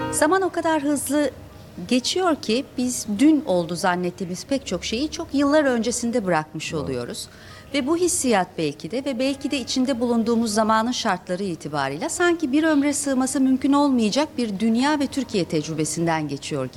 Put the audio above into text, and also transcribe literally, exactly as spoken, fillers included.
Zaman o kadar hızlı geçiyor ki biz dün oldu zannettiğimiz pek çok şeyi çok yıllar öncesinde bırakmış oluyoruz. Ve bu hissiyat belki de ve belki de içinde bulunduğumuz zamanın şartları itibarıyla sanki bir ömre sığması mümkün olmayacak bir dünya ve Türkiye tecrübesinden geçiyor